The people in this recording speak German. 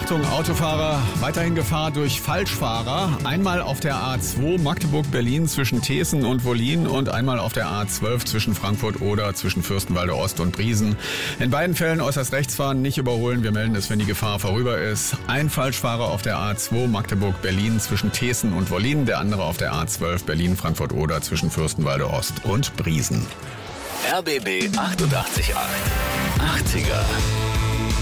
Achtung, Autofahrer, weiterhin Gefahr durch Falschfahrer. Einmal auf der A2 Magdeburg-Berlin zwischen Teeßen und Wollin und einmal auf der A12 zwischen Frankfurt oder zwischen Fürstenwalde Ost und Briesen. In beiden Fällen äußerst rechts fahren, nicht überholen. Wir melden es, wenn die Gefahr vorüber ist. Ein Falschfahrer auf der A2 Magdeburg-Berlin zwischen Teeßen und Wollin, der andere auf der A12 Berlin-Frankfurt-Oder zwischen Fürstenwalde Ost und Briesen. RBB 88.8 80er.